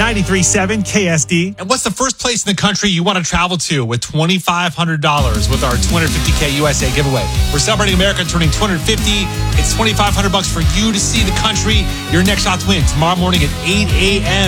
93.7 KSD. And what's the first place in the country you want to travel to with $2,500 with our 250K USA giveaway? We're celebrating America turning 250. It's $2,500 for you to see the country. Your next shot to win tomorrow morning at 8 a.m.